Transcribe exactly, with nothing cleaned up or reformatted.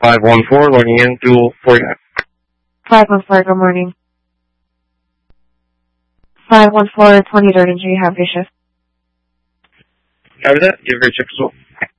five one four, logging in to forty-nine. five one four, good morning. five one four, twenty-third, and do you have your shift? Copy that. Give her a check as well.